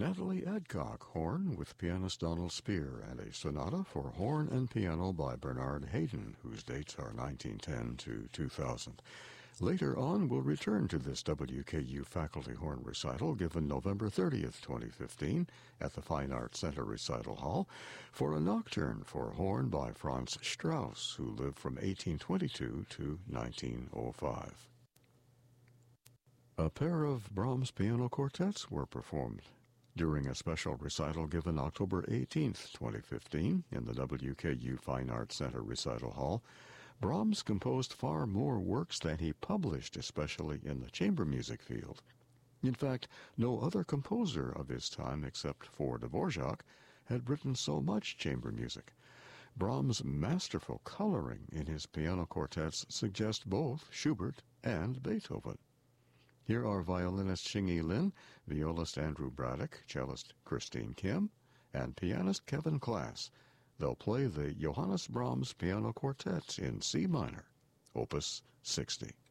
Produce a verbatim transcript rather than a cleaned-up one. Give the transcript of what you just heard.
Natalie Adcock, horn with pianist Donald Spear, and a sonata for horn and piano by Bernard Haydn, whose dates are nineteen ten to two thousand. Later on, we'll return to this W K U faculty horn recital given November thirtieth, twenty fifteen, at the Fine Arts Center Recital Hall, for a nocturne for horn by Franz Strauss, who lived from eighteen twenty-two to nineteen oh five. A pair of Brahms piano quartets were performed during a special recital given October eighteenth, twenty fifteen, in the W K U Fine Arts Center Recital Hall. Brahms composed far more works than he published, especially in the chamber music field. In fact, no other composer of his time except for Dvorak had written so much chamber music. Brahms' masterful coloring in his piano quartets suggest both Schubert and Beethoven. Here are violinist Xing-Yi Lin, violist Andrew Braddock, cellist Christine Kim, and pianist Kevin Klass. They'll play the Johannes Brahms Piano Quartet in C minor, Opus sixty.